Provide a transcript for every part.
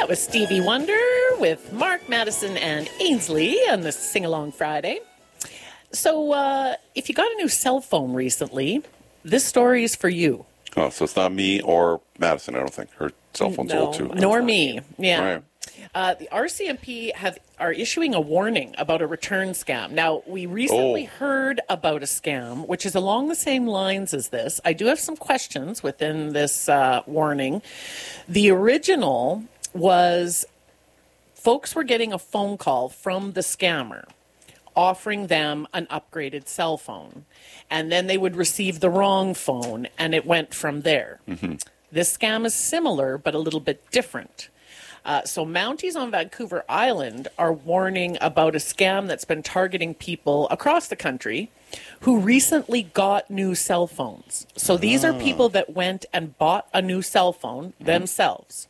That was Stevie Wonder with Mark Madison and Ainsley on the Sing Along Friday. So if you got a new cell phone recently, this story is for you. Oh, so it's not me or Madison, I don't think. Her cell phone's old too. Nor me. Yeah. Right. The RCMP are issuing a warning about a return scam. Now, we recently heard about a scam, which is along the same lines as this. I do have some questions within this warning. The original was folks were getting a phone call from the scammer offering them an upgraded cell phone. And then they would receive the wrong phone, and it went from there. Mm-hmm. This scam is similar, but a little bit different. So Mounties on Vancouver Island are warning about a scam that's been targeting people across the country who recently got new cell phones. So these are people that went and bought a new cell phone themselves.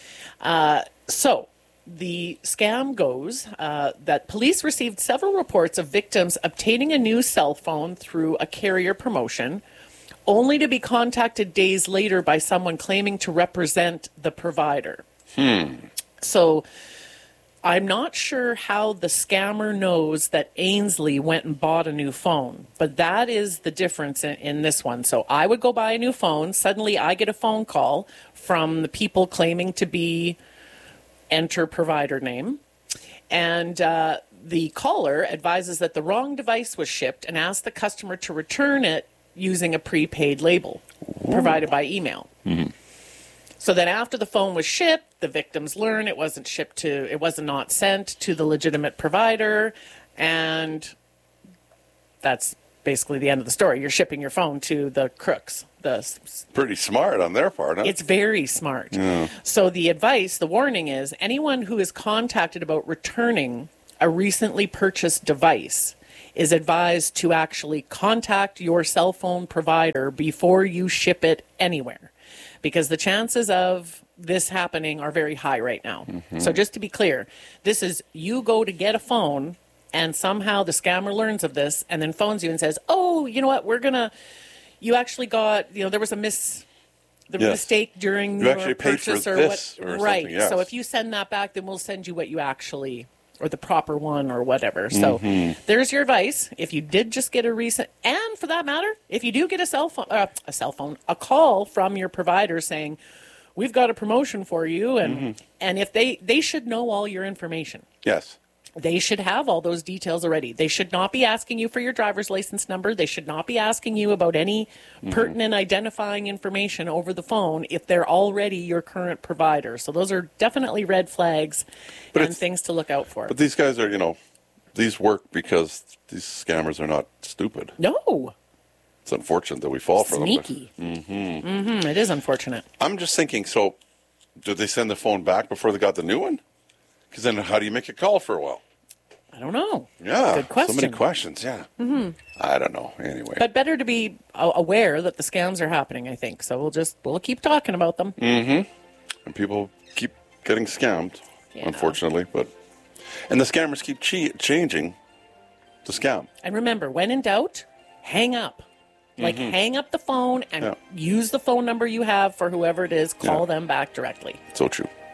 So the scam goes that police received several reports of victims obtaining a new cell phone through a carrier promotion, only to be contacted days later by someone claiming to represent the provider. So I'm not sure how the scammer knows that Ainsley went and bought a new phone, but that is the difference in this one. So I would go buy a new phone. Suddenly I get a phone call from the people claiming to be enter provider name. And the caller advises that the wrong device was shipped and asks the customer to return it using a prepaid label provided by email. Mm-hmm. So then after the phone was shipped, the victims learn it was not sent to the legitimate provider, and that's basically the end of the story. You're shipping your phone to the crooks. Pretty smart on their part, huh? It's very smart. Yeah. So the warning is anyone who is contacted about returning a recently purchased device is advised to actually contact your cell phone provider before you ship it anywhere, because the chances of this happening are very high right now. Mm-hmm. So just to be clear, this is you go to get a phone and somehow the scammer learns of this and then phones you and says, oh, you know what, you actually got, there was a mistake during your purchase or what. Right. Yes. So if you send that back, then we'll send you what you actually, or the proper one or whatever. So there's your advice. If you did just get a recent, and for that matter, if you do get a call from your provider saying, we've got a promotion for you, and if they should know all your information. Yes. They should have all those details already. They should not be asking you for your driver's license number. They should not be asking you about any pertinent identifying information over the phone if they're already your current provider. So those are definitely red flags and things to look out for. But these guys are, these work because these scammers are not stupid. No. It's unfortunate that we fall for them. Sneaky. It is unfortunate. I'm just thinking, so did they send the phone back before they got the new one? Because then how do you make a call for a while? I don't know. Yeah. Good question. So many questions, yeah. I don't know. Anyway. But better to be aware that the scams are happening, I think. So we'll keep talking about them. And people keep getting scammed, unfortunately. And the scammers keep changing the scam. And remember, when in doubt, hang up. Hang up the phone and use the phone number you have for whoever it is. Call them back directly. So true.